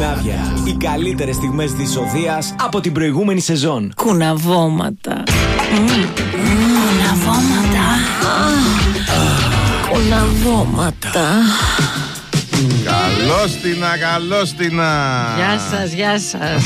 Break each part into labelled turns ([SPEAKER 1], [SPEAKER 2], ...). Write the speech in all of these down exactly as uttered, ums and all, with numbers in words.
[SPEAKER 1] Κουνάβια. Οι καλύτερες στιγμές της Οδείας από την προηγούμενη σεζόν.
[SPEAKER 2] Κουναβώματα. Κουναβώματα. Κουναβώματα.
[SPEAKER 3] Καλώστινα, καλώστινα.
[SPEAKER 2] Γεια σας, γεια σας.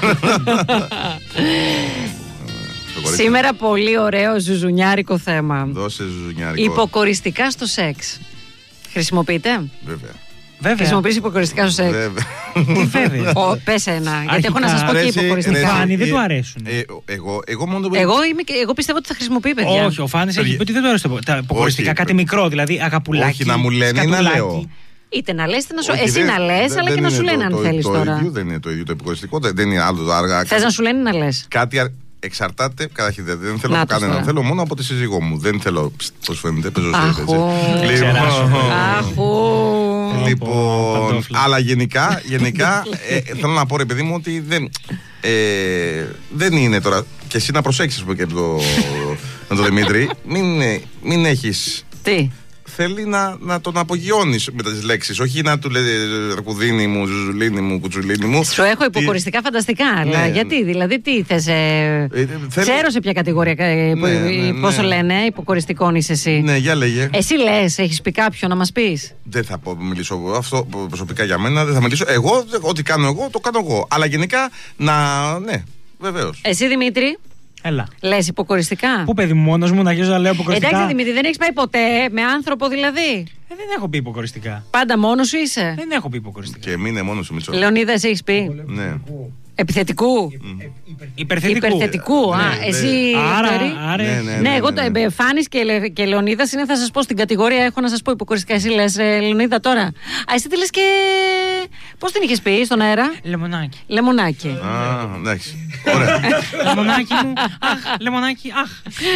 [SPEAKER 2] Σήμερα πολύ ωραίο ζουζουνιάρικο θέμα.
[SPEAKER 3] Δώσε ζουζουνιάρικο.
[SPEAKER 2] Υποκοριστικά στο σεξ. Χρησιμοποιείτε?
[SPEAKER 3] Βέβαια.
[SPEAKER 2] Βέβαια. Χρησιμοποιείς υποκοριστικά στο σεξ?
[SPEAKER 3] Βέβαια.
[SPEAKER 4] Τι βέβαια.
[SPEAKER 2] Ω, πες ένα, γιατί έχω να σας πω και
[SPEAKER 3] Αρέσει,
[SPEAKER 2] υποκοριστικά.
[SPEAKER 3] ρε,
[SPEAKER 4] Φάνη, δεν του αρέσουν.
[SPEAKER 3] Ε, εγώ, εγώ μόνο το
[SPEAKER 2] Εγώ, είμαι, και- εγώ πιστεύω ότι θα χρησιμοποιεί, παιδιά.
[SPEAKER 4] Όχι, ο Φάνης έχει πει ότι δεν του αρέσουν τα υποκοριστικά.
[SPEAKER 3] Όχι.
[SPEAKER 4] Κάτι μικρό, δηλαδή αγαπουλάκι.
[SPEAKER 3] Όχι, να μου λένε ή να
[SPEAKER 4] σκατουλάκι.
[SPEAKER 3] λέω.
[SPEAKER 2] Είτε να λες, είτε να σου.
[SPEAKER 3] Όχι,
[SPEAKER 2] Εσύ
[SPEAKER 3] δεν-
[SPEAKER 2] να λες,
[SPEAKER 3] δεν-
[SPEAKER 2] αλλά
[SPEAKER 3] δεν
[SPEAKER 2] και να
[SPEAKER 3] είναι
[SPEAKER 2] σου λένε
[SPEAKER 3] το-
[SPEAKER 2] αν
[SPEAKER 3] το-
[SPEAKER 2] θέλεις
[SPEAKER 3] το
[SPEAKER 2] τώρα.
[SPEAKER 3] ίδιο, δεν είναι το ίδιο το υποκοριστικό, δεν δεν είναι άλλο το αργά.
[SPEAKER 2] Θες να σου λένε να λες.
[SPEAKER 3] Κάτι α- εξαρτάται, καταρχήν δεν δεν θέλω
[SPEAKER 2] Να
[SPEAKER 3] από
[SPEAKER 2] το
[SPEAKER 3] κανέναν.
[SPEAKER 2] τώρα.
[SPEAKER 3] Θέλω μόνο από τη σύζυγό μου. Δεν θέλω, πώς φαίνεται, παίζω σε
[SPEAKER 2] Αχου.
[SPEAKER 3] Λοιπόν,
[SPEAKER 2] Αχου.
[SPEAKER 3] Λοιπόν,
[SPEAKER 4] Παντόφλα.
[SPEAKER 3] αλλά γενικά, γενικά ε, θέλω να πω ρε παιδί μου ότι δεν, ε, δεν είναι τώρα. Και εσύ να προσέξεις που και το, με τον Δημήτρη, μην, ε, μην έχεις.
[SPEAKER 2] Τι.
[SPEAKER 3] Θέλει να, να τον απογειώνεις με τις λέξεις. Όχι να του λέει ρακουδίνι μου, ζουζουλίνι μου, κουτσουλίνι μου.
[SPEAKER 2] Σου έχω υποκοριστικά φανταστικά, αλλά
[SPEAKER 3] Ναι.
[SPEAKER 2] γιατί, δηλαδή τι θες. Ε...
[SPEAKER 3] Ε, θέλει-
[SPEAKER 2] Ξέρω σε ποια κατηγορία, ε,
[SPEAKER 3] Ναι, ναι, ναι.
[SPEAKER 2] πόσο λένε, υποκοριστικών είσαι εσύ.
[SPEAKER 3] Ναι, για λέγε.
[SPEAKER 2] Εσύ λες, έχεις πει κάποιον να μας πεις.
[SPEAKER 3] Δεν θα πω, μιλήσω εγώ. Αυτό προσωπικά για μένα δεν θα μιλήσω. Εγώ, ό,τι κάνω εγώ, το κάνω εγώ. Αλλά γενικά να. Ναι, βεβαίως.
[SPEAKER 2] Εσύ Δημήτρη,
[SPEAKER 4] Έλα.
[SPEAKER 2] λες υποκοριστικά.
[SPEAKER 4] Πού παιδί μου, μόνος μου να αρχίζω να λέω υποκοριστικά.
[SPEAKER 2] Εντάξει Δημήτρη, δεν έχεις πάει ποτέ με άνθρωπο δηλαδή.
[SPEAKER 4] Ε, δεν έχω πει υποκοριστικά.
[SPEAKER 2] Πάντα μόνος σου είσαι.
[SPEAKER 4] Δεν έχω πει υποκοριστικά.
[SPEAKER 3] Και μείνε μόνο σου, Μητσό.
[SPEAKER 2] Λεωνίδα, εσύ έχεις πει.
[SPEAKER 3] Ναι.
[SPEAKER 2] Επιθετικού.
[SPEAKER 4] Υπερθετικού.
[SPEAKER 2] Υπερθετικού. Α,
[SPEAKER 3] Ναι,
[SPEAKER 2] εσύ.
[SPEAKER 4] Άρα,
[SPEAKER 2] Λευτέρη?
[SPEAKER 4] άρα.
[SPEAKER 3] Ναι, ναι.
[SPEAKER 2] Ναι, εγώ το ε, Φάνης και, Λε- και Λεωνίδας είναι, θα σας πω στην κατηγορία, έχω να σας πω υποκοριστικά. Εσύ λες, ε, Λεωνίδα τώρα. Α, εσύ τι λες και. Πώς την είχες πει στον αέρα?
[SPEAKER 4] Λεμονάκι.
[SPEAKER 2] Λεμονάκι.
[SPEAKER 3] Α, εντάξει. Ωραία.
[SPEAKER 4] Λεμονάκι μου. Αχ, λεμονάκι, αχ.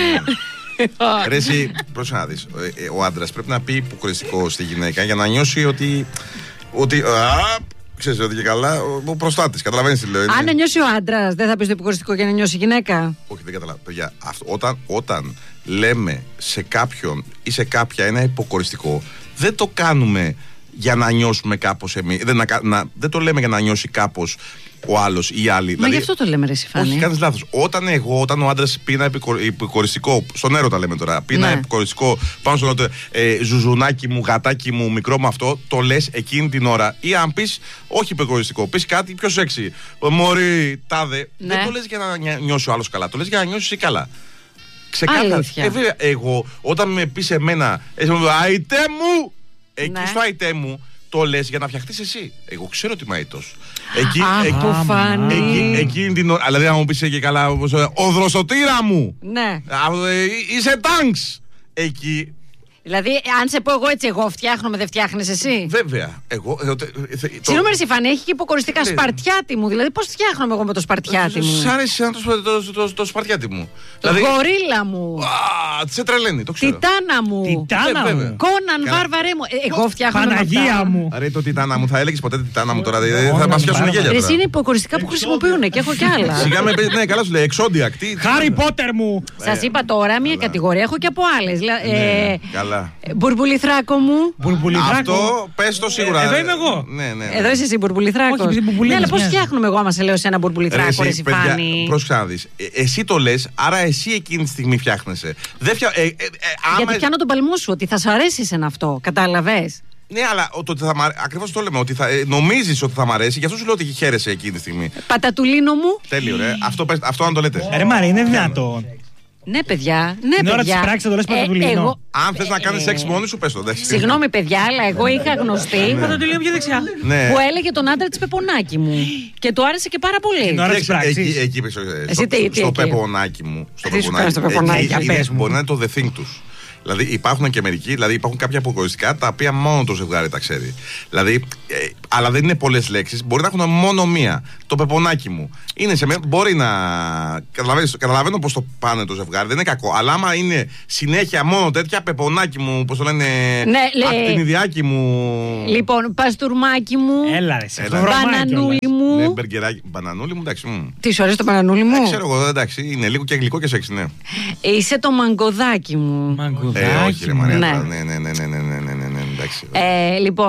[SPEAKER 3] Ρε εσύ, πρόσεχε να δεις. Ε, ε, Ο άντρας πρέπει να πει υποκριστικό στη γυναίκα για να νιώσει ότι. Ότι. Α, ξέρεις ότι και καλά. Ο προστάτης. Καταλαβαίνεις τι λέω. είναι-
[SPEAKER 2] Αν νιώσει ο άντρας, δεν θα πει το υποκοριστικό για να νιώσει η γυναίκα.
[SPEAKER 3] Όχι, δεν καταλαβαίνω. Παιδιά, αυτό, όταν, όταν λέμε σε κάποιον ή σε κάποια ένα υποκοριστικό, δεν το κάνουμε για να νιώσουμε κάπως εμείς. Δεν, να, να, δεν το λέμε για να νιώσει κάπως ο άλλος ή η άλλη.
[SPEAKER 2] Μα γι' αυτό το λέμε, ρε Σιφάνη.
[SPEAKER 3] Όχι, κάνεις λάθος. Όταν εγώ, όταν ο άντρας πει ένα υποκο- υποκοριστικό, στον έρωτα λέμε τώρα, πει ένα
[SPEAKER 2] Ναι.
[SPEAKER 3] υποκοριστικό πάνω στον έρωτα, ε, ζουζουνάκι μου, γατάκι μου, μικρό μου αυτό, το λες εκείνη την ώρα. Ή αν πεις, όχι υποκοριστικό, πεις κάτι πιο σεξι. Μωρή, τάδε.
[SPEAKER 2] Ναι.
[SPEAKER 3] Δεν το λες για να νια- νιώσει ο άλλος καλά, το λες για να νιώσεις εσύ καλά. Ξεκάθαρα.
[SPEAKER 2] Αλήθεια.
[SPEAKER 3] Ε, βέβαια, εγώ, όταν με πει εμένα, εσύ μου αϊτέ μου, εκεί
[SPEAKER 2] Ναι.
[SPEAKER 3] στο αϊτέ μου, το λες για να φτιαχτείς εσύ. Εγώ ξέρω ότι είμαι αητός. Εκεί,
[SPEAKER 2] Αχ,
[SPEAKER 3] εκεί,
[SPEAKER 2] που Φάνη.
[SPEAKER 3] Εκεί, εκείνη την ώρα. Δηλαδή, να μου πει και καλά, όπως, ε, ο δροσοτήρα μου!
[SPEAKER 2] Ναι.
[SPEAKER 3] Α, ε, είσαι τάγκς! Εκεί,
[SPEAKER 2] Δηλαδή, αν σε πω εγώ έτσι, εγώ φτιάχνομαι, δεν φτιάχνεις εσύ.
[SPEAKER 3] βέβαια. Εγώ. ε, ε, ε, θε- το-
[SPEAKER 2] Συγγνώμη, ρε Σιφάνη, έχει και υποκοριστικά
[SPEAKER 3] Ναι.
[SPEAKER 2] σπαρτιάτι μου. Δηλαδή, πώς φτιάχνομαι εγώ με το σπαρτιάτι
[SPEAKER 3] Σ'
[SPEAKER 2] μου.
[SPEAKER 3] άρεσε να το, σπα- το, το, το σπαρτιάτι μου.
[SPEAKER 2] Το γορίλα μου.
[SPEAKER 3] Α, σε τρελαίνει, το ξέρω.
[SPEAKER 2] Τιτάνα μου.
[SPEAKER 4] Τιτάνα
[SPEAKER 3] βέβαια.
[SPEAKER 4] μου.
[SPEAKER 2] Κόναν,
[SPEAKER 3] Καλά.
[SPEAKER 2] βάρβαρε μου. Ε, Εγώ φτιάχνομαι. με
[SPEAKER 4] Παναγία
[SPEAKER 2] αυτά.
[SPEAKER 4] μου.
[SPEAKER 3] Ρε το τιτάνα μου, θα έλεγες ποτέ τιτάνα μου τώρα. δηλαδή,
[SPEAKER 4] Όχι,
[SPEAKER 3] Θα
[SPEAKER 4] να
[SPEAKER 3] μας
[SPEAKER 4] μην
[SPEAKER 3] πιάσουν
[SPEAKER 4] πάρω.
[SPEAKER 3] γέλια
[SPEAKER 2] Ρε, εσύ
[SPEAKER 3] τώρα.
[SPEAKER 2] είναι υποκοριστικά που χρησιμοποιούν και έχω κι άλλα.
[SPEAKER 3] Σιγά με πει- ναι, καλά σου λέει, εξόντια. Τι,
[SPEAKER 4] Χάρι Πότερ μου.
[SPEAKER 2] Σα είπα τώρα μία κατηγορία, έχω και από άλλε.
[SPEAKER 3] Ναι, καλά.
[SPEAKER 2] Μπουρμπουλιθράκο μου.
[SPEAKER 4] Μπουρμπουλιδράκο.
[SPEAKER 3] Αυτό πες το σίγουρα.
[SPEAKER 4] Ε, εδώ είμαι εγώ.
[SPEAKER 3] Ναι, ναι, ναι.
[SPEAKER 2] Εδώ είσαι εσύ, μπουρμπουλιθράκο.
[SPEAKER 4] Όχι, επειδή μπουρμπουλί
[SPEAKER 2] Ναι, αλλά
[SPEAKER 4] μας
[SPEAKER 2] πώ
[SPEAKER 4] μοιάζει.
[SPEAKER 2] φτιάχνουμε εγώ, άμα σε λέω σε ένα μπουρμπουλιθράκο, ρε Σιφάνη.
[SPEAKER 3] πρόσεξε να δεις. Ε, εσύ το λες, άρα εσύ εκείνη τη στιγμή φτιάχνεσαι. Δεν φτια... ε, ε, ε, άμα...
[SPEAKER 2] Γιατί πιάνω τον παλμό σου, ότι θα σου αρέσει εσένα αυτό. Κατάλαβε.
[SPEAKER 3] Ναι, αλλά το ότι θα μ' αρέ- ακριβώς το λέμε. Ότι θα, ε, νομίζεις ότι θα μ' αρέσει, γι' αυτό σου λέω ότι χαίρεσαι εκείνη τη στιγμή.
[SPEAKER 2] Πατατουλίνο μου.
[SPEAKER 3] Τέλειο, ρε. Αυτό, πες- αυτό αν το λέτε.
[SPEAKER 4] Ρε Μαρή, είναι δυνατόν.
[SPEAKER 2] Ναι, παιδιά. Ναι,
[SPEAKER 4] Την ώρα
[SPEAKER 2] παιδιά.
[SPEAKER 4] της πράξης θα το λες πατατουλίνο.
[SPEAKER 2] εγώ-
[SPEAKER 3] Αν θες να κάνεις σεξ μόνη σου, πες το. εντάξει.
[SPEAKER 2] Συγγνώμη, παιδιά, αλλά εγώ είχα γνωστή
[SPEAKER 4] Θα το τελείω πιο δεξιά.
[SPEAKER 3] Ναι.
[SPEAKER 2] που έλεγε τον άντρα τη Πεπονάκη μου. Και του άρεσε και πάρα πολύ.
[SPEAKER 4] Την ώρα της
[SPEAKER 3] Κοίταξε,
[SPEAKER 4] πράξης.
[SPEAKER 3] εκεί, εκεί, πες, ε,
[SPEAKER 2] Εσύ
[SPEAKER 3] στο,
[SPEAKER 2] τι- τι
[SPEAKER 3] στο
[SPEAKER 2] εκεί?
[SPEAKER 3] πεπονάκι μου. Στο
[SPEAKER 2] Τι σου κάνει στο
[SPEAKER 3] Εκεί
[SPEAKER 2] πεπονάκι,
[SPEAKER 3] είναι-
[SPEAKER 4] πες μου.
[SPEAKER 3] μπορεί να είναι το the thing τους. Δηλαδή υπάρχουν και μερικοί, δηλαδή υπάρχουν κάποια αποκοριστικά τα οποία μόνο το ζευγάρι τα ξέρει. Δηλαδή, ε, αλλά δεν είναι πολλές λέξεις, μπορεί να έχουν μόνο μία. Το πεπονάκι μου. Είναι σε μένα, μπορεί να. Καταλαβαίνεις, καταλαβαίνω πώς το πάνε το ζευγάρι, δεν είναι κακό. Αλλά άμα είναι συνέχεια μόνο τέτοια, πεπονάκι μου, πώς το λένε.
[SPEAKER 2] Ναι, λέει-
[SPEAKER 3] ακτινιδιάκι μου.
[SPEAKER 2] Λοιπόν, παστούρμάκι μου.
[SPEAKER 4] Έλα ρε, σε
[SPEAKER 3] Έλα.
[SPEAKER 4] αυτό βρωμάει
[SPEAKER 2] Μπανανούλι
[SPEAKER 4] κιόλας.
[SPEAKER 2] μου.
[SPEAKER 3] Ναι, μπεργκεράκι. Μπανανούλι μου, εντάξει. μμ.
[SPEAKER 2] Τι σου αρέσει το μπανανούλι μου.
[SPEAKER 3] Ε, ξέρω εγώ, εντάξει. Είναι λίγο και γλυκό και σεξ, ναι.
[SPEAKER 2] Είσαι το μαγκοδάκι μου.
[SPEAKER 3] Ε,
[SPEAKER 4] Μαγκουδάκι
[SPEAKER 3] όχι, ρε
[SPEAKER 4] μου.
[SPEAKER 3] Μαρία.
[SPEAKER 2] Ναι.
[SPEAKER 3] Ναι, ναι, ναι, ναι, ναι, ναι, ναι, ναι, ναι, ναι, εντάξει.
[SPEAKER 2] Ε, λοιπόν,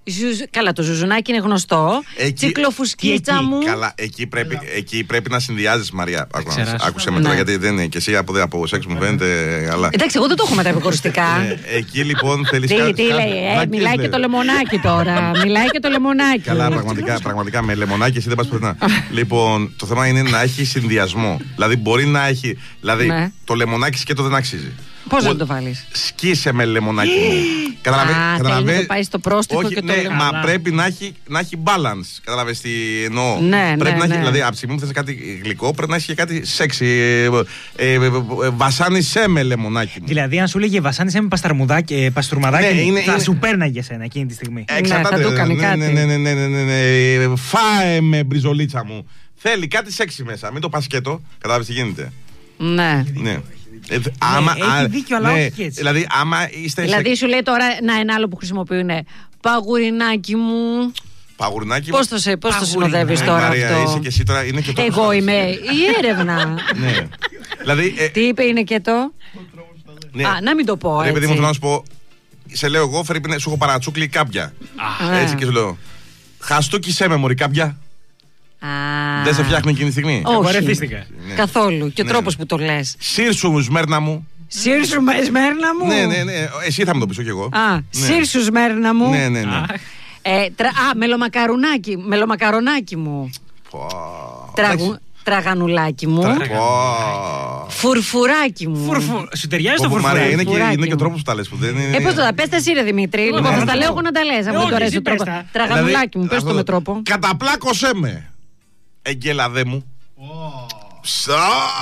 [SPEAKER 2] Ζουζ... Καλά, το ζουζουνάκι είναι γνωστό.
[SPEAKER 3] Εκεί...
[SPEAKER 2] Τσικλοφουσκίτσα
[SPEAKER 4] εκεί,
[SPEAKER 2] μου.
[SPEAKER 3] Καλά, εκεί πρέπει, εκεί πρέπει να συνδυάζει, Μαρία. Άκουσα, άκουσε με
[SPEAKER 2] Ναι.
[SPEAKER 3] τώρα, γιατί δεν είναι και εσύ από, από σεξ μου φαίνεται. Αλλά...
[SPEAKER 2] Εντάξει, εγώ δεν το έχω με τα επικοριστικά.
[SPEAKER 3] Ε, εκεί λοιπόν θέλει
[SPEAKER 2] Τι,
[SPEAKER 3] κάτι.
[SPEAKER 2] τι λέει, ε, μιλάει και το λεμονάκι τώρα. Μιλάει και το λεμονάκι.
[SPEAKER 3] Καλά, πραγματικά, πραγματικά με λεμονάκι εσύ δεν πας πουθενά. Λοιπόν, το θέμα είναι να έχει συνδυασμό. Δηλαδή, μπορεί να έχει. Δηλαδή,
[SPEAKER 2] Ναι.
[SPEAKER 3] το λεμονάκι σκέτο δεν αξίζει.
[SPEAKER 2] Πώς να το βάλεις?
[SPEAKER 3] Σκίσε με λεμονάκι μου. Καταλαβε-
[SPEAKER 2] Α,
[SPEAKER 3] καταλαβε-
[SPEAKER 2] θέλει να το πάει στο πρόστιχο
[SPEAKER 3] Όχι,
[SPEAKER 2] και το
[SPEAKER 3] ναι,
[SPEAKER 2] λεμονάκι.
[SPEAKER 3] μα
[SPEAKER 4] Καλά.
[SPEAKER 3] πρέπει να έχει, να έχει balance. Καταλαβες τι εννοώ.
[SPEAKER 2] Ναι,
[SPEAKER 3] πρέπει
[SPEAKER 2] ναι,
[SPEAKER 3] να έχει,
[SPEAKER 2] ναι.
[SPEAKER 3] δηλαδή, από τη στιγμή που θες κάτι γλυκό, πρέπει να έχει και κάτι σεξι. Ε, ε, ε, ε, βασάνισέ με λεμονάκι μου.
[SPEAKER 4] Δηλαδή, αν σου λέγε βασάνισε με πασταρμουδάκι, ε, παστρουμαδάκι,
[SPEAKER 3] Ναι,
[SPEAKER 4] μου,
[SPEAKER 3] είναι-
[SPEAKER 4] θα
[SPEAKER 3] είναι-
[SPEAKER 4] σου πέρναγε εσένα εκείνη τη στιγμή.
[SPEAKER 3] Ε, Εξαρτάται.
[SPEAKER 2] θα του κάνει
[SPEAKER 3] ναι,
[SPEAKER 2] κάτι.
[SPEAKER 3] ναι, ναι, ναι, ναι, ναι, ναι, ναι. Φάε με μπριζολίτσα μου. Θέλει κάτι σεξι μέσα. Μην το πας σκέτο. Κατάλαβες τι γίνεται.
[SPEAKER 2] Ναι.
[SPEAKER 3] Ναι. Ε, δ- άμα,
[SPEAKER 4] έχει
[SPEAKER 3] α,
[SPEAKER 4] δίκιο, αλλά
[SPEAKER 3] ναι,
[SPEAKER 4] όχι και έτσι.
[SPEAKER 3] Δηλαδή, άμα είστε.
[SPEAKER 2] Δηλαδή
[SPEAKER 3] σε...
[SPEAKER 2] σου λέει τώρα, να ένα άλλο που χρησιμοποιούν είναι παγουρινάκι μου.
[SPEAKER 3] Παγουρνάκι μου.
[SPEAKER 2] Πώς το, σε, πώς το
[SPEAKER 4] Παγουρινάκι.
[SPEAKER 2] συνοδεύεις
[SPEAKER 3] Ε,
[SPEAKER 2] τώρα
[SPEAKER 3] Μαρία,
[SPEAKER 2] αυτό?
[SPEAKER 3] είσαι και εσύ τώρα. Είναι και το
[SPEAKER 2] Εγώ είμαι η έρευνα.
[SPEAKER 3] Ναι. Δηλαδή. ε,
[SPEAKER 2] Τι είπε, είναι και το?
[SPEAKER 3] ναι.
[SPEAKER 2] Α, να μην το πω
[SPEAKER 3] Ρε παιδί μου,
[SPEAKER 2] έτσι.
[SPEAKER 3] θέλω να σου πω. Σε λέω εγώ, Φερρυπίνε, σου έχω παρατσούκλι κάμπια.
[SPEAKER 2] Α.
[SPEAKER 3] Έτσι και σου λέω. Χαστούκισέ με μωρή κάμπια.
[SPEAKER 2] Α.
[SPEAKER 3] Δεν σε φτιάχνει εκείνη τη στιγμή.
[SPEAKER 2] Όχι.
[SPEAKER 4] Βαρεθίστηκα.
[SPEAKER 3] Ναι.
[SPEAKER 2] Καθόλου. Και ο
[SPEAKER 3] Ναι,
[SPEAKER 2] τρόπος
[SPEAKER 3] ναι.
[SPEAKER 2] που το λες.
[SPEAKER 3] Σύρσου σμέρνα μου.
[SPEAKER 2] Σύρσου σμέρνα μου.
[SPEAKER 3] Ναι, ναι, ναι. Εσύ θα μου το πεις, όχι εγώ.
[SPEAKER 2] Α,
[SPEAKER 3] Ναι.
[SPEAKER 2] σύρσου σμέρνα μου.
[SPEAKER 3] Ναι, ναι, ναι.
[SPEAKER 2] Ε, τρα... Α, μελομακαρονάκι, μελομακαρονάκι μου.
[SPEAKER 3] Πω.
[SPEAKER 2] Τραγου...
[SPEAKER 3] Εντάξει.
[SPEAKER 2] Τραγανουλάκι μου.
[SPEAKER 3] Τρα- Πω.
[SPEAKER 2] Φουρφουράκι μου.
[SPEAKER 4] Φουρφου... Σου ταιριάζει
[SPEAKER 3] Πω,
[SPEAKER 4] το
[SPEAKER 3] πω,
[SPEAKER 4] φουρφουράκι.
[SPEAKER 3] Μαρία, είναι και,
[SPEAKER 2] φουράκι
[SPEAKER 3] είναι και ο
[SPEAKER 2] μου.
[SPEAKER 3] τρόπος που τα λες που δεν είναι.
[SPEAKER 2] Ε, πώς το πες τα εσύ ρε Δημήτρη. Λοιπόν, θα τα λέω εγώ να τα λες. Αν
[SPEAKER 4] Ε,
[SPEAKER 2] δεν
[SPEAKER 4] όχι,
[SPEAKER 2] το αρέσει
[SPEAKER 4] εσύ
[SPEAKER 2] ο τρόπος.
[SPEAKER 4] πες τα.
[SPEAKER 2] Τραγανουλάκι μου, πες
[SPEAKER 3] αυτό
[SPEAKER 2] το με τρόπο.
[SPEAKER 3] Καταπλάκωσέ με. Εγγέλαδέ μου. Ψα!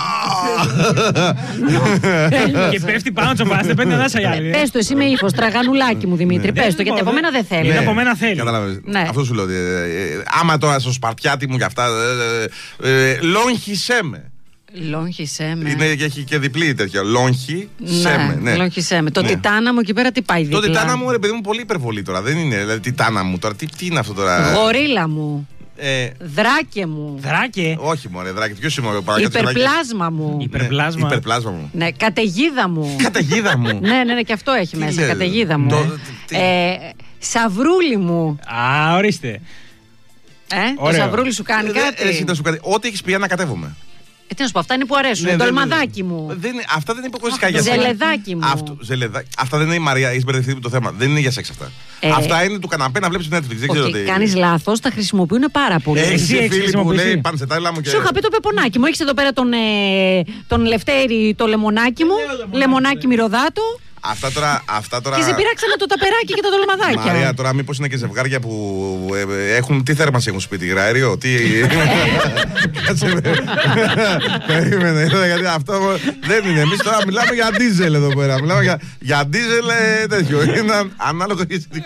[SPEAKER 4] Και πέφτει πάνω τσοπάστε, παίρνει ανάσα η άλλη.
[SPEAKER 2] Πες το εσύ με ύφος, τραγανουλάκι μου Δημήτρη. Πες το, γιατί από μένα δεν θέλει.
[SPEAKER 4] Ναι. από μένα θέλει.
[SPEAKER 3] Κατάλαβες.
[SPEAKER 2] Ναι.
[SPEAKER 3] Αυτό σου λέω. ότι, ε, ε, Άμα τώρα στο σπαρτιάτι μου και αυτά. ε, ε, ε, Λόγχισέ με.
[SPEAKER 2] Λόγχισέ με.
[SPEAKER 3] Είναι και έχει και διπλή τέτοια. Λόγχισέ με.
[SPEAKER 2] Ναι,
[SPEAKER 3] Ναι.
[SPEAKER 2] λόγχισέ με. Το
[SPEAKER 3] Ναι.
[SPEAKER 2] τιτάνα μου εκεί πέρα τι πάει
[SPEAKER 3] Το
[SPEAKER 2] δίπλα?
[SPEAKER 3] τιτάνα μου, ρε παιδί μου, πολύ υπερβολή τώρα. Δεν είναι. Δηλαδή, τιτάνα μου τώρα. Τι, τι είναι αυτό τώρα.
[SPEAKER 2] Γορίλα μου.
[SPEAKER 3] Ε,
[SPEAKER 2] Δράκε μου.
[SPEAKER 4] Δράκε.
[SPEAKER 3] όχι, μωρέ, δράκι. Ποιο είμαι ο παρακάτω.
[SPEAKER 2] Υπερπλάσμα μου.
[SPEAKER 4] Υπερπλάσμα.
[SPEAKER 3] Υπερπλάσμα μου.
[SPEAKER 2] Ναι, καταιγίδα μου.
[SPEAKER 3] Καταιγίδα μου.
[SPEAKER 2] Ναι, ναι, ναι, και αυτό έχει
[SPEAKER 3] Τι
[SPEAKER 2] μέσα.
[SPEAKER 3] λες,
[SPEAKER 2] Καταιγίδα μου.
[SPEAKER 3] το- τι-
[SPEAKER 2] Ε, σαβρούλι μου.
[SPEAKER 4] Α, ορίστε.
[SPEAKER 2] Ε, το
[SPEAKER 4] Ωραίο.
[SPEAKER 2] σαβρούλι σου κάνει
[SPEAKER 3] Ε, δεν-
[SPEAKER 2] κάτι.
[SPEAKER 3] εσύ να σου κάνει. Ό,τι έχει πει, ανακατεύομαι.
[SPEAKER 2] Ε, τι να σου πω, αυτά είναι που αρέσουν.
[SPEAKER 3] Ναι,
[SPEAKER 2] το
[SPEAKER 3] δεν-
[SPEAKER 2] αλμαδάκι μου.
[SPEAKER 3] Δεν, είναι- αυτά δεν είναι υποκριτικά για σεξ.
[SPEAKER 2] Ζελεδάκι μου.
[SPEAKER 3] Αυτό, ζελεδάκι. Αυτά δεν είναι η Μαρία, έχει μπερδευτεί με το θέμα. Δεν είναι για σεξ αυτά.
[SPEAKER 2] Ε,
[SPEAKER 3] αυτά είναι του καναπέ να βλέπει Netflix. Δεν ξέρω
[SPEAKER 2] Όχι,
[SPEAKER 3] τι.
[SPEAKER 2] κάνει λάθο, τα χρησιμοποιούν πάρα πολύ.
[SPEAKER 3] Έχει
[SPEAKER 4] Εσύ έχεις
[SPEAKER 3] φίλοι που
[SPEAKER 4] χρησιμοποιήσει.
[SPEAKER 3] λέει πάνε σε τάλα μου και.
[SPEAKER 2] Σου είχα πει το πεπονάκι μου. Έχει εδώ πέρα τον, ε, τον Λευτέρη, το λεμονάκι μου. Λεμονάκι μυρωδάτο.
[SPEAKER 3] Αυτά τώρα. Αυτά τώρα...
[SPEAKER 2] Και σε πειράξανε το ταπεράκι και τα τολμαδάκια.
[SPEAKER 3] Μαρία, τώρα μήπως είναι και ζευγάρια που ε, ε, έχουν. Τι θέρμανση έχουν σπίτι, υγραέριο, τι. Κάτσε με. Περίμενε, είδα, γιατί αυτό δεν είναι. Εμείς τώρα μιλάμε για ντίζελ εδώ πέρα. Μιλάμε για, για ντίζελ ε, τέτοιο. Είναι αν- ανάλογο.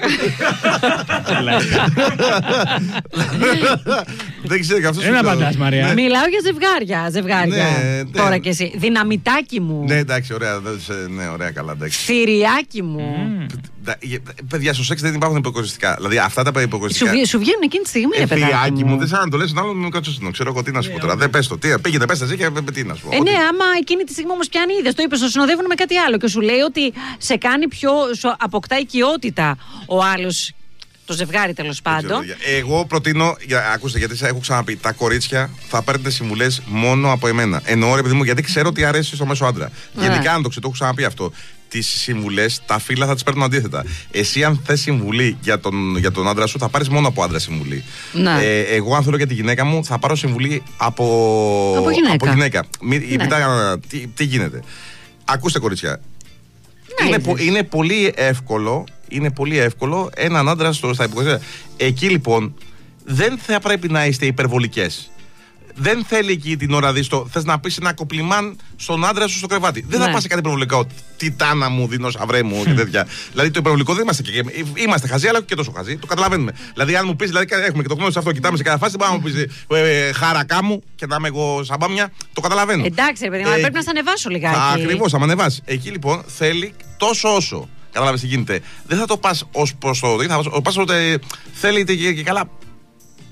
[SPEAKER 3] Δεν ξέρω και αυτό.
[SPEAKER 4] Δεν απαντάς, Μαρία.
[SPEAKER 2] Μιλάω για ζευγάρια. Ζευγάρια.
[SPEAKER 3] Ναι, ναι.
[SPEAKER 2] Τώρα κι εσύ. Δυναμητάκι μου.
[SPEAKER 3] Ναι, εντάξει, ωραία. δεν σε- Ναι, ωραία, καλά, εντάξει.
[SPEAKER 2] Θηριάκι μου.
[SPEAKER 3] Τα- ε, Παιδιά, στο σεξ δεν υπάρχουν υποκοριστικά. Δηλαδή αυτά τα
[SPEAKER 2] Σου,
[SPEAKER 3] υποκοριστικά.
[SPEAKER 2] βγει- σου βγαίνουν εκείνη τη στιγμή, ρε
[SPEAKER 3] Ε,
[SPEAKER 2] παιδάκι
[SPEAKER 3] Θηριάκι μου,
[SPEAKER 2] μου.
[SPEAKER 3] δεν σαν να το λες τον άλλον, μην κάτσω να ξέρω εγώ τι να σου πω τώρα. Δεν πες το. Τι, πήγαινε, πες τα εσύ και ε, τι να σου πω.
[SPEAKER 2] Ε,
[SPEAKER 3] Ό,τι-
[SPEAKER 2] ναι, άμα εκείνη τη στιγμή όμω πιάνει, είδε, το είπε, το συνοδεύουν με κάτι άλλο και σου λέει ότι σε κάνει πιο. Σου αποκτά οικειότητα ο άλλο, το ζευγάρι τέλο
[SPEAKER 3] Δεν ξέρω,
[SPEAKER 2] πάντων.
[SPEAKER 3] παιδιά. Εγώ προτείνω, για, ακούστε, γιατί σας έχω ξαναπεί, τα κορίτσια θα παίρνετε συμβουλές μόνο από εμένα. Εννοώ, ρε παιδί μου, γιατί ξέρω τι αρέσει στο μέσο άντρα.
[SPEAKER 2] Ναι.
[SPEAKER 3] Γενικά, αν το ξέρω, το έχω ξαναπεί αυτό. Τις συμβουλές, τα φύλλα θα τις παίρνουν αντίθετα. Εσύ, αν θες συμβουλή για τον, για τον άντρα σου, θα πάρεις μόνο από άντρα συμβουλή.
[SPEAKER 2] Ναι.
[SPEAKER 3] Ε, εγώ, αν θέλω για τη γυναίκα μου, θα πάρω συμβουλή από,
[SPEAKER 2] Από γυναίκα.
[SPEAKER 3] από γυναίκα. Μη,
[SPEAKER 2] Ναι.
[SPEAKER 3] επειδή τα- τι, τι γίνεται. Ακούστε, κορίτσια.
[SPEAKER 2] Να
[SPEAKER 3] Είναι,
[SPEAKER 2] είδες.
[SPEAKER 3] πο- είναι πολύ εύκολο, είναι πολύ εύκολο έναν άντρα στο, στα υποκριτικά. Εκεί λοιπόν δεν θα πρέπει να είστε υπερβολικές. Δεν θέλει εκεί την ώρα δίστο. Θε να πει ένα κοπλιμάν στον άντρα σου στο κρεβάτι. Δεν θα
[SPEAKER 2] Ναι.
[SPEAKER 3] πα σε κάτι υπερβολικό. Τιτάνα μου, δεινόσαυρέ μου και τέτοια. Δηλαδή το υπερβολικό δεν είμαστε και. Είμαστε χαζοί, αλλά και τόσο χαζοί. Το καταλαβαίνουμε. Δηλαδή, αν μου πει, δηλαδή, έχουμε και το γνώμη σε αυτό, κοιτάμε σε κάθε φάση, δεν μπορεί να μου πει ε, ε, χάρακά μου και να είμαι εγώ σαμπάμια. Το καταλαβαίνω.
[SPEAKER 2] Εντάξει, ρε παιδί μου, αλλά
[SPEAKER 3] Ε,
[SPEAKER 2] πρέπει να σε ανεβάσω λιγάκι.
[SPEAKER 3] Ακριβώ, θα με ανεβάσει. Εκεί λοιπόν θέλει τόσο όσο. Κατάλαβε τι γίνεται. Δεν θα το πα ω προ το. Θα πας, πας, θέλει και, και καλά.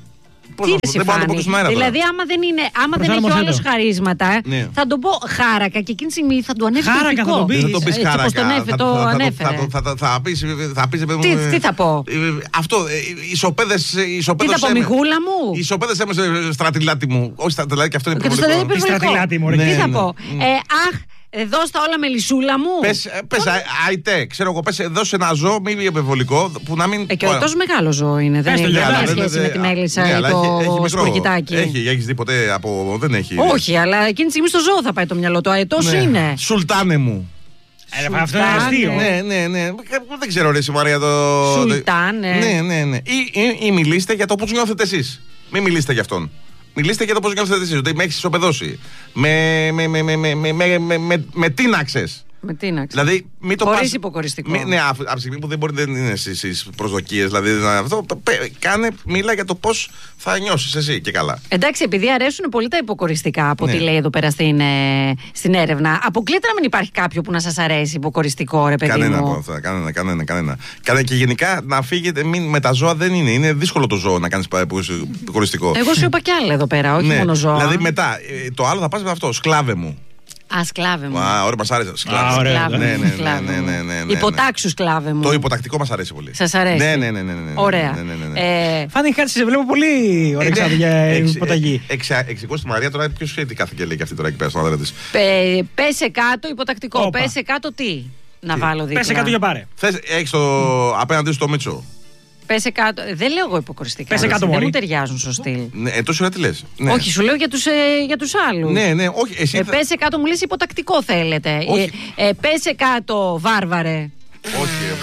[SPEAKER 3] Πώς
[SPEAKER 2] Τι
[SPEAKER 3] να-
[SPEAKER 2] εσύ
[SPEAKER 3] δεν μπορώ να το πω
[SPEAKER 2] φάνη.
[SPEAKER 3] και στον αέρα τώρα.
[SPEAKER 2] Δηλαδή, άμα δεν, είναι, άμα δεν έχει ο
[SPEAKER 4] Προσάρμοσέ
[SPEAKER 2] άλλο
[SPEAKER 4] το.
[SPEAKER 2] χαρίσματα,
[SPEAKER 3] Ναι.
[SPEAKER 2] θα τον πω χάρακα και εκείνη τη στιγμή θα του ανέβει
[SPEAKER 4] Χάρακα
[SPEAKER 2] το
[SPEAKER 4] θα τον
[SPEAKER 2] ηθικό.
[SPEAKER 4] πεις.
[SPEAKER 3] Δεν θα τον πεις
[SPEAKER 2] Έτσι,
[SPEAKER 3] χάρακα.
[SPEAKER 2] όπως τον έφε-
[SPEAKER 3] Θα-
[SPEAKER 2] το
[SPEAKER 3] θα- θα-
[SPEAKER 2] ανέφερε.
[SPEAKER 3] θα- θα- θα- Θα πεις, θα πεις, παιδί μου,
[SPEAKER 2] Τι-
[SPEAKER 3] ε,
[SPEAKER 2] τι θα πω?
[SPEAKER 3] ε, Αυτό, ε, ισοπαίδες, ε,
[SPEAKER 2] Τι
[SPEAKER 3] ισοπαίδες
[SPEAKER 2] θα πω,
[SPEAKER 3] έμαι.
[SPEAKER 2] Μιγούλα μου?
[SPEAKER 3] Ισοπαίδες έμεσε στρατιλάτη μου. Όχι στρατιλάτη, και αυτό είναι
[SPEAKER 2] Και το στέλνει
[SPEAKER 3] υπερβολικό.
[SPEAKER 4] υπερβολικό. στρατιλάτη μου, ρε.
[SPEAKER 2] Τι
[SPEAKER 3] Ναι,
[SPEAKER 2] θα
[SPEAKER 3] ναι.
[SPEAKER 2] πω. Ε, αχ, ε, δώσ' τα όλα με λυσούλα μου.
[SPEAKER 3] Πες, ε, πες, α- αϊτέ, ξέρω εγώ, πες, δώσε ένα ζώο, μη υπερβολικό, που να μην...
[SPEAKER 2] Ε, και τόσο μεγάλο ζώο είναι. Δεν
[SPEAKER 4] Πες το,
[SPEAKER 2] έχει
[SPEAKER 4] Γιάννα,
[SPEAKER 2] καμία
[SPEAKER 3] δεν-
[SPEAKER 2] σχέση με
[SPEAKER 3] δεν-
[SPEAKER 2] τη μέλισσα
[SPEAKER 3] ναι,
[SPEAKER 2] ή
[SPEAKER 3] αλλά έχει- έχει
[SPEAKER 2] το
[SPEAKER 3] μικρό.
[SPEAKER 2] σπουργητάκι.
[SPEAKER 3] Έχει, έχεις δει ποτέ από... Δεν έχει.
[SPEAKER 2] Όχι, αλλά εκείνη τη στιγμή στο ζώο θα πάει το μυαλό του. Αετός
[SPEAKER 3] Ναι.
[SPEAKER 2] είναι.
[SPEAKER 3] Σουλτάνε μου.
[SPEAKER 4] Ε, Αυτό είναι
[SPEAKER 2] Σουλτάνε.
[SPEAKER 4] αστείο.
[SPEAKER 3] Ναι, ναι, ναι. Δεν ξέρω, ρε, εσύ, Μαρία, το.
[SPEAKER 2] Σουλτάνε.
[SPEAKER 3] Ναι, ναι, ναι. Ή, ή, ή μιλήστε για το πώς νιώθετε εσείς. Μην μιλήσετε για αυτόν. Μιλήστε για το πώς νιώθετε εσείς. Ότι με έχεις ισοπεδώσει. Με, με, με, με, με, με, με, με, με, με τίναξες.
[SPEAKER 2] Με τι να ξέρω.
[SPEAKER 3] Δηλαδή, μην το
[SPEAKER 2] Χωρίς
[SPEAKER 3] πας-
[SPEAKER 2] υποκοριστικό.
[SPEAKER 3] Μη- ναι, από τη στιγμή που δεν μπορεί, δεν είναι στις προσδοκίες. Δηλαδή, να- αυτό, πε- κάνε, μίλα για το πώς θα νιώσεις εσύ και καλά.
[SPEAKER 2] Εντάξει, επειδή αρέσουν πολύ τα υποκοριστικά από ό,τι
[SPEAKER 3] Ναι.
[SPEAKER 2] λέει εδώ πέρα στην, ε, στην έρευνα, αποκλείται να μην υπάρχει κάποιο που να σας αρέσει υποκοριστικό, ρε παιδί
[SPEAKER 3] Κανένα από
[SPEAKER 2] μου.
[SPEAKER 3] αυτά. Κανένα, κανένα, κανένα. Κανένα. Και γενικά να φύγετε μην, με τα ζώα δεν είναι. Είναι δύσκολο το ζώο να κάνει υποκοριστικό.
[SPEAKER 2] Εγώ σου είπα κι άλλα εδώ πέρα, όχι
[SPEAKER 3] Ναι,
[SPEAKER 2] μόνο ζώα.
[SPEAKER 3] Δηλαδή μετά, ε, το άλλο θα πας με αυτό. Σκλάβε μου.
[SPEAKER 2] Α, σκλάβε μου.
[SPEAKER 3] Α, ωραία, μας άρεσε. Σκλάβε.
[SPEAKER 4] Α, ωραία.
[SPEAKER 2] Σκλάβε
[SPEAKER 3] Ναι,
[SPEAKER 2] μου,
[SPEAKER 3] ναι, ναι,
[SPEAKER 2] σκλάβε
[SPEAKER 3] ναι,
[SPEAKER 2] μου.
[SPEAKER 3] ναι, ναι, ναι, ναι.
[SPEAKER 2] Υποτάξου σκλάβε μου.
[SPEAKER 3] Το υποτακτικό μας αρέσει πολύ.
[SPEAKER 2] Σας αρέσει.
[SPEAKER 3] Ναι, ναι, ναι, ναι, ναι, ναι.
[SPEAKER 2] Ωραία.
[SPEAKER 3] Ναι, ναι, ναι, ναι.
[SPEAKER 2] Ε,
[SPEAKER 4] Φάνη, κάτσε, σε βλέπω πολύ ωραία
[SPEAKER 3] Ε, ναι.
[SPEAKER 4] για
[SPEAKER 3] Εξ-
[SPEAKER 4] υποταγή.
[SPEAKER 3] ε, εξα- Εξηγώ στη Μαρία τώρα ποιο τι κάθε και λέει και αυτή τώρα εκεί πέρα στον άντρα τη.
[SPEAKER 2] πε- πέσε κάτω υποτακτικό.
[SPEAKER 4] Όπα.
[SPEAKER 2] Πέσε κάτω τι. Να βάλω δίπλα.
[SPEAKER 4] Πέσε κάτω για πάρε.
[SPEAKER 3] Έχει το απέναντί σου το Μίτσο.
[SPEAKER 2] Πέσε κάτω. Ε, Δεν λέω εγώ υποκοριστικά.
[SPEAKER 4] Πέσε κάτω,
[SPEAKER 2] Δεν
[SPEAKER 4] μωρή.
[SPEAKER 2] μου ταιριάζουν στο στυλ.
[SPEAKER 3] Ναι, ε, τόση ώρα τι λε. Ναι.
[SPEAKER 2] Όχι, σου λέω για τους, ε, για τους άλλους.
[SPEAKER 3] Ναι, ναι, όχι. Εσύ
[SPEAKER 2] Ε,
[SPEAKER 3] θα-
[SPEAKER 2] πέσε κάτω, μου λες υποτακτικό θέλετε.
[SPEAKER 3] Όχι.
[SPEAKER 2] Ε, ε, πέσε κάτω, βάρβαρε.
[SPEAKER 3] Όχι, ρε.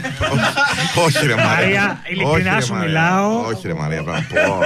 [SPEAKER 3] Όχι, ρε Μαρία.
[SPEAKER 4] Μαρία, ειλικρινά
[SPEAKER 3] Όχι, ρε,
[SPEAKER 4] σου
[SPEAKER 3] Μαρία.
[SPEAKER 4] μιλάω.
[SPEAKER 3] Όχι, ρε Μαρία. πράγμα. Πω,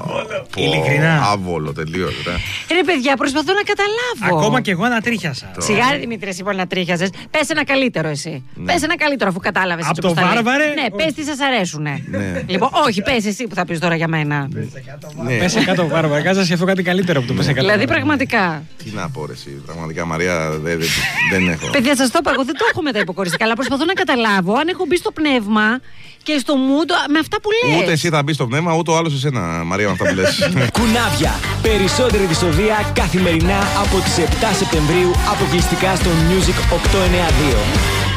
[SPEAKER 3] πω,
[SPEAKER 4] Ειλικρινά.
[SPEAKER 3] Άβολο, τελείω.
[SPEAKER 2] Ρε παιδιά, προσπαθώ να καταλάβω.
[SPEAKER 4] Ακόμα και εγώ ανατρίχιασα.
[SPEAKER 2] Σιγά, ρε Δημήτρη, εσύ μπορεί να τρίχιαζε. Πε ένα καλύτερο εσύ.
[SPEAKER 3] Ναι.
[SPEAKER 2] Πε ένα καλύτερο αφού κατάλαβε.
[SPEAKER 4] Απ' το βάρβαρε,
[SPEAKER 2] Ναι,
[SPEAKER 4] όχι.
[SPEAKER 2] πε τι σα αρέσουνε.
[SPEAKER 3] Ναι.
[SPEAKER 2] Λοιπόν, όχι, πε εσύ που θα πει τώρα για μένα.
[SPEAKER 3] Ναι.
[SPEAKER 4] Πέσε κάτω, Βάρβαρα. Κάτσε να σκεφτώ κάτι καλύτερο από το πέσε κάτω.
[SPEAKER 2] Δηλαδή,
[SPEAKER 4] Βάρβαρα.
[SPEAKER 2] πραγματικά.
[SPEAKER 3] Τι να πω, ρε, εσύ. Πραγματικά, Μαρία, δεν δεν- δεν έχω.
[SPEAKER 2] Παιδιά, σα το είπα, εγώ δεν το έχω με τα υποκοριστικά, αλλά προσπαθώ να καταλάβω αν έχω μπει στο πνεύμα και στο mood με αυτά που λε.
[SPEAKER 3] Ούτε εσύ θα μπει στο πνεύμα, ούτε ο άλλο εσένα, Μαρία, με αυτά που λε.
[SPEAKER 1] Κουνάβια. Περισσότερη δυστοδεία καθημερινά από τις επτά Σεπτεμβρίου αποκλειστικά στο Music οκτακόσια ενενήντα δύο.